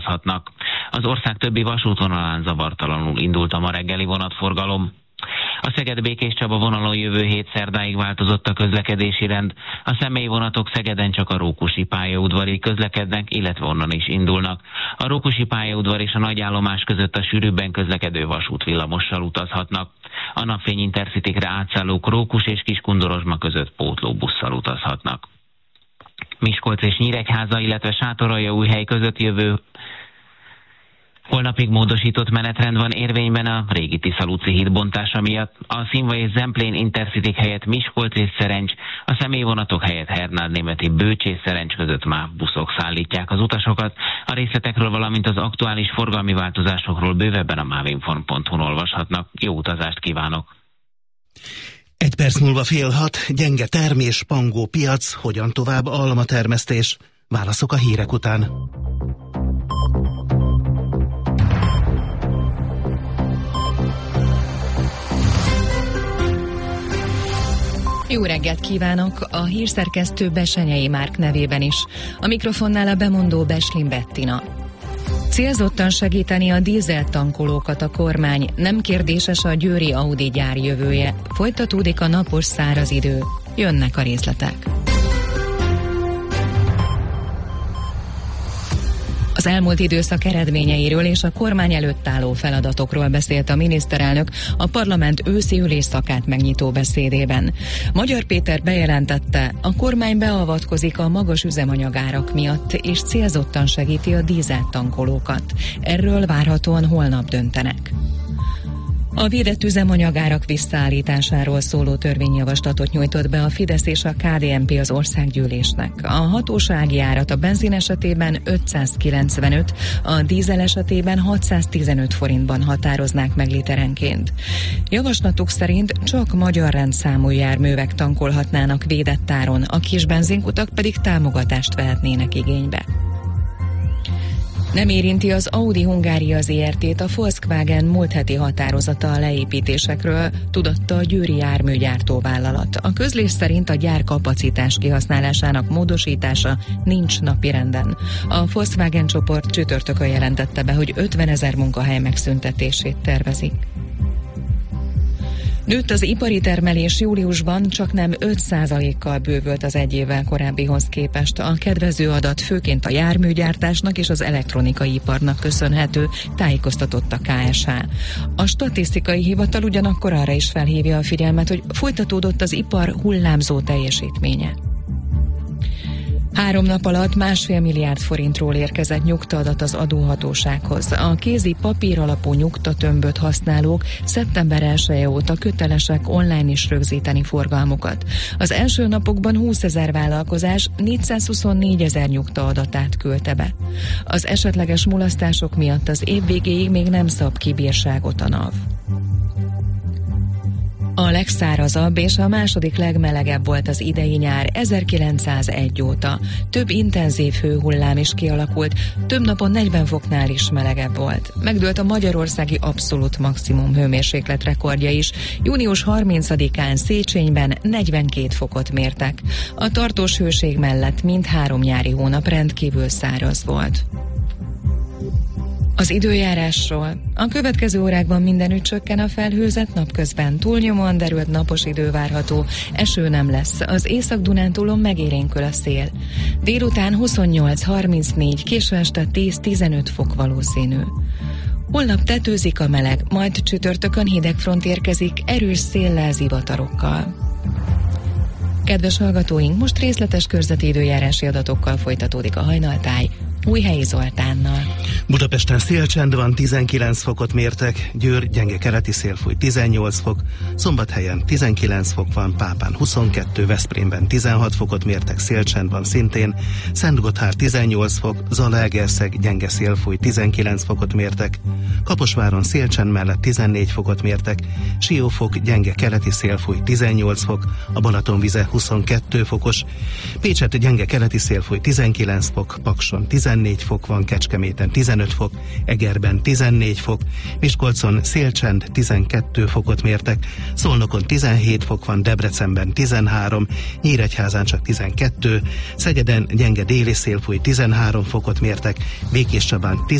utazhatnak. Az ország többi vasútvonalán zavartalanul indult a ma reggeli vonatforgalom. A Szeged-Békés Csaba vonalon jövő hét szerdáig változott a közlekedési rend. A személyvonatok Szegeden csak a Rókusi pályaudvarig közlekednek, illetve onnan is indulnak. A Rókusi pályaudvar és a nagyállomás között a sűrűbben közlekedő vasútvillamossal utazhatnak. A Napfény Intercitykre átszállók Rókus és Kiskundorozsma között pótlóbusszal utazhatnak. Miskolc és Nyíregyháza, illetve Sátoraljaújhely között jövő holnapig módosított menetrend van érvényben a régi Tisza-Luci híd bontása miatt. A Szinnva és Zemplén Intercityk helyett Miskolc és Szerencs, a személyvonatok helyett Hernád-Németi Bőcs és Szerencs között MÁV buszok szállítják az utasokat. A részletekről, valamint az aktuális forgalmi változásokról bővebben a mavinform.hu-n olvashatnak. Jó utazást kívánok! 1 perc múlva 5:30, gyenge termés, pangó piac, hogyan tovább almatermesztés? Válaszok a hírek után. Jó reggelt kívánok! A hírszerkesztő Besenyei Márk nevében is. A mikrofonnál a bemondó Beslin Bettina. Célzottan segíteni a dízeltankolókat a kormány, nem kérdéses a győri Audi gyár jövője. Folytatódik a napos száraz idő. Jönnek a részletek. Az elmúlt időszak eredményeiről és a kormány előtt álló feladatokról beszélt a miniszterelnök a parlament őszi ülésszakát megnyitó beszédében. Magyar Péter bejelentette, a kormány beavatkozik a magas üzemanyagárak miatt és célzottan segíti a dízeltankolókat. Erről várhatóan holnap döntenek. A védett üzemanyagárak visszaállításáról szóló törvényjavaslatot nyújtott be a Fidesz és a KDNP az országgyűlésnek. A hatósági árat a benzin esetében 595, a dízel esetében 615 forintban határoznák meg literenként. Javaslatuk szerint csak magyar rendszámú járművek tankolhatnának védett áron, a kis benzinkutak pedig támogatást vehetnének igénybe. Nem érinti az Audi Hungária ZRT-t a Volkswagen múlt heti határozata a leépítésekről, tudatta a győri járműgyártó vállalat. A közlés szerint a gyár kapacitás kihasználásának módosítása nincs napirenden. A Volkswagen csoport csütörtökön jelentette be, hogy 50 000 munkahely megszüntetését tervezik. Nőtt az ipari termelés júliusban, csaknem 5%-kal bővült az egy évvel korábbihoz képest. A kedvező adat főként a járműgyártásnak és az elektronikai iparnak köszönhető, tájékoztatott a KSH. A statisztikai hivatal ugyanakkor arra is felhívja a figyelmet, hogy folytatódott az ipar hullámzó teljesítménye. 3 nap alatt 1,5 milliárd forintról érkezett nyugtaadat az adóhatósághoz. A kézi papír alapú nyugtatömböt használók szeptember 1-e óta kötelesek online is rögzíteni forgalmukat. Az első napokban 20 000 vállalkozás 424 000 nyugtaadatát küldte be. Az esetleges mulasztások miatt az év végéig még nem szab ki bírságot a NAV. A legszárazabb és a második legmelegebb volt az idei nyár 1901 óta. Több intenzív hőhullám is kialakult, több napon 40 foknál is melegebb volt. Megdőlt a magyarországi abszolút maximum hőmérséklet rekordja is. Június 30-án Széchenyben 42 fokot mértek. A tartós hőség mellett mindhárom nyári hónap rendkívül száraz volt. Az időjárásról. A következő órákban mindenütt csökken a felhőzet, napközben túlnyomóan derült napos idő várható, eső nem lesz, az Észak-Dunántúlon megélénkül a szél. Délután 28-34, késő este 10-15 fok valószínű. Holnap tetőzik a meleg, majd csütörtökön hideg front érkezik, erős széllel, zivatarokkal. Kedves hallgatóink, most részletes körzeti időjárási adatokkal folytatódik a hajnaltáj, Újhelyi Zoltánnal. Budapesten szélcsend van, 19 fokot mértek, Győr gyenge keleti szél fúj, 18 fok, Szombathelyen 19 fok van, Pápán 22, Veszprémben 16 fokot mértek, szélcsend van szintén, Szentgotthárd 18 fok, Zalaegerszeg gyenge szél fúj, 19 fokot mértek, Kaposváron szélcsend mellett 14 fokot mértek, Siófok gyenge keleti szél fúj, 18 fok, a Balatonvize 22 fokos, Pécset gyenge keleti szél fúj, 19 fok, Pakson 14 fok van, Kecskeméten 14 15 fok, Egerben 14 fok, Miskolcon szélcsend 12 fokot mértek, Szolnokon 17 fok van, Debrecenben 13, Nyíregyházán csak 12, Szegeden gyenge déli szél fúj, 13 fokot mértek, Békéscsabán